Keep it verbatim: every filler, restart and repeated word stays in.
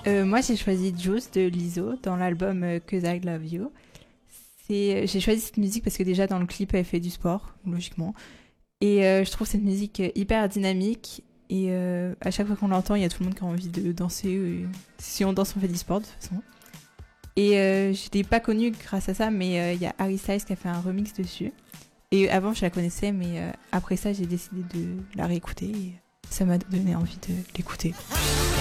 Euh, moi, j'ai choisi Juice de Lizzo dans l'album euh, 'Cause I Love You. C'est, j'ai choisi cette musique parce que déjà dans le clip, elle fait du sport, logiquement. Et euh, je trouve cette musique hyper dynamique. Et euh, à chaque fois qu'on l'entend, il y a tout le monde qui a envie de danser. Et si on danse, on fait du sport de toute façon. Et euh, je l'ai pas connue grâce à ça, mais euh, il y a Harry Styles qui a fait un remix dessus. Et avant, je la connaissais, mais euh, après ça, j'ai décidé de la réécouter. Et ça m'a donné envie de l'écouter.